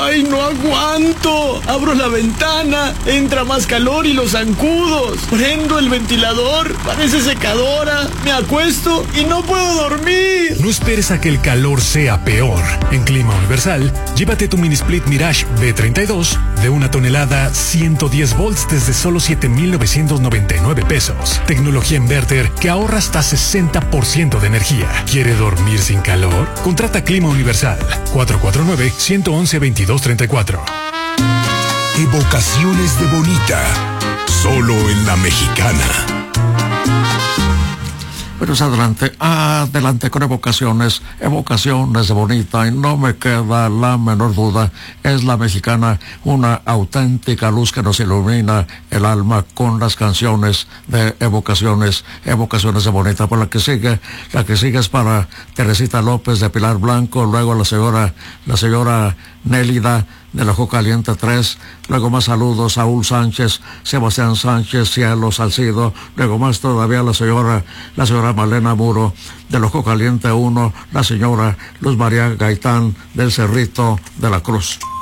¡Ay, no aguanto! Abro la ventana, entra más calor y los zancudos. Prendo el ventilador, parece secadora. Me acuesto y no puedo dormir. No esperes a que el calor sea peor. En Clima Universal, llévate tu mini split Mirage B32 de 1 tonelada, 110 volts desde solo 7,999 pesos. Tecnología inverter que ahorra hasta 60% de energía. ¿Quiere dormir sin calor? Contrata Clima Universal. 449-111-2234. Evocaciones de Bonita. Solo en La Mexicana. Pues adelante con evocaciones de Bonita, y no me queda la menor duda, es La Mexicana, una auténtica luz que nos ilumina el alma con las canciones de evocaciones de Bonita. Por la que sigue es para Teresita López de Pilar Blanco, luego la señora Nélida de la Ojo Caliente 3, luego más saludos, Saúl Sánchez, Sebastián Sánchez, Cielo Salcido, luego más todavía la señora Malena Muro del Ojo Caliente 1, la señora Luz María Gaitán del Cerrito de la Cruz.